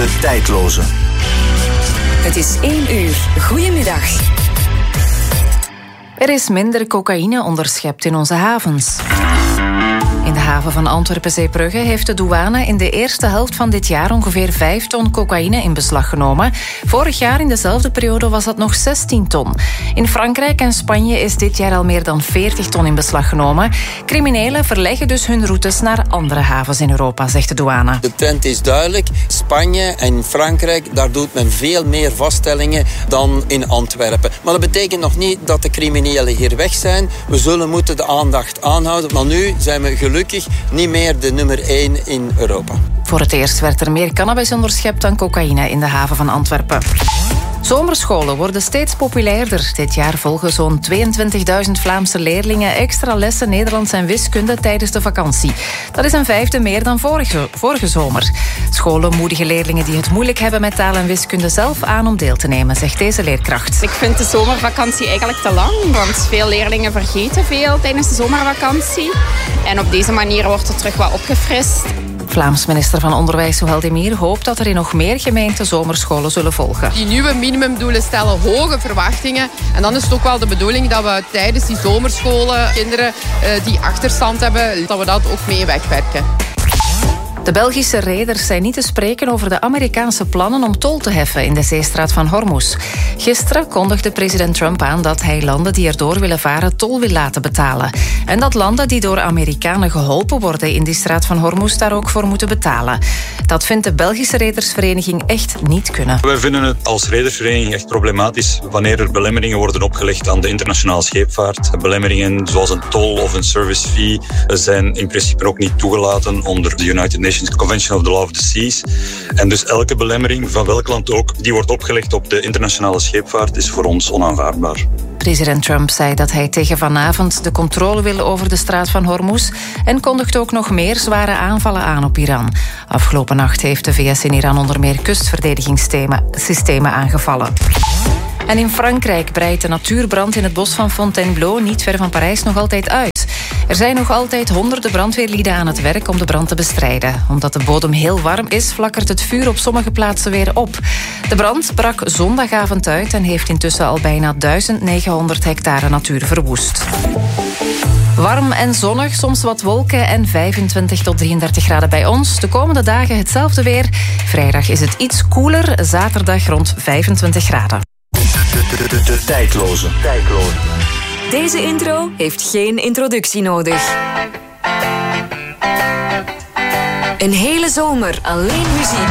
De tijdloze. Het is 1 uur. Goedemiddag. Er is minder cocaïne onderschept in onze havens. In de haven van Antwerpen-Zeebrugge heeft de douane in de eerste helft van dit jaar ongeveer 5 ton cocaïne in beslag genomen. Vorig jaar in dezelfde periode was dat nog 16 ton. In Frankrijk en Spanje is dit jaar al meer dan 40 ton in beslag genomen. Criminelen verleggen dus hun routes naar andere havens in Europa, zegt de douane. De trend is duidelijk. Spanje en Frankrijk, daar doet men veel meer vaststellingen dan in Antwerpen. Maar dat betekent nog niet dat de criminelen hier weg zijn. We zullen moeten de aandacht aanhouden. Maar nu zijn we gelukkig niet meer de nummer 1 in Europa. Voor het eerst werd er meer cannabis onderschept dan cocaïne in de haven van Antwerpen. Zomerscholen worden steeds populairder. Dit jaar volgen zo'n 22.000 Vlaamse leerlingen extra lessen Nederlands en wiskunde tijdens de vakantie. Dat is een 5e meer dan vorige zomer. Scholen moedigen leerlingen die het moeilijk hebben met taal en wiskunde zelf aan om deel te nemen, zegt deze leerkracht. Ik vind de zomervakantie eigenlijk te lang, want veel leerlingen vergeten veel tijdens de zomervakantie. En op deze manier wordt er terug wat opgefrist. Vlaams minister van Onderwijs Souhel de Mier hoopt dat er in nog meer gemeenten zomerscholen zullen volgen. Die nieuwe minimumdoelen stellen hoge verwachtingen. En dan is het ook wel de bedoeling dat we tijdens die zomerscholen kinderen die achterstand hebben, dat we dat ook mee wegwerken. De Belgische reders zijn niet te spreken over de Amerikaanse plannen om tol te heffen in de zeestraat van Hormuz. Gisteren kondigde president Trump aan dat hij landen die erdoor willen varen tol wil laten betalen. En dat landen die door Amerikanen geholpen worden in die straat van Hormuz daar ook voor moeten betalen. Dat vindt de Belgische redersvereniging echt niet kunnen. Wij vinden het als redersvereniging echt problematisch wanneer er belemmeringen worden opgelegd aan de internationale scheepvaart. Belemmeringen zoals een tol of een service fee zijn in principe ook niet toegelaten onder de United Nations Convention of the Law of the Seas. En dus elke belemmering, van welk land ook, die wordt opgelegd op de internationale scheepvaart, is voor ons onaanvaardbaar. President Trump zei dat hij tegen vanavond de controle wil over de straat van Hormuz en kondigt ook nog meer zware aanvallen aan op Iran. Afgelopen nacht heeft de VS in Iran onder meer kustverdedigingssystemen aangevallen. En in Frankrijk breidt de natuurbrand in het bos van Fontainebleau niet ver van Parijs nog altijd uit. Er zijn nog altijd honderden brandweerlieden aan het werk om de brand te bestrijden. Omdat de bodem heel warm is, flakkert het vuur op sommige plaatsen weer op. De brand brak zondagavond uit en heeft intussen al bijna 1900 hectare natuur verwoest. Warm en zonnig, soms wat wolken en 25 tot 33 graden bij ons. De komende dagen hetzelfde weer. Vrijdag is het iets koeler, zaterdag rond 25 graden. De tijdloze. Deze intro heeft geen introductie nodig. Een hele zomer alleen muziek.